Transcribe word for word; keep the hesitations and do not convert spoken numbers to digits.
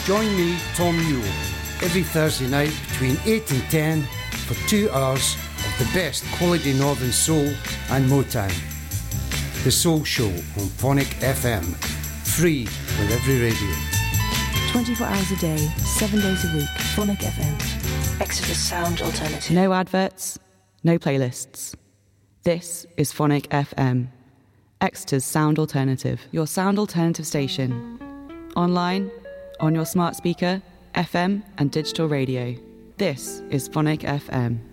Join me, Tom Newell, every Thursday night between eight and ten for two hours of the best quality Northern Soul and Motown. The Soul Show on Phonic F M, free with every radio. twenty-four hours a day, seven days a week, Phonic F M. Exeter's sound alternative. No adverts, no playlists. This is Phonic F M, Exeter's sound alternative, your sound alternative station. Online, on your smart speaker, F M and digital radio. This is Phonic F M.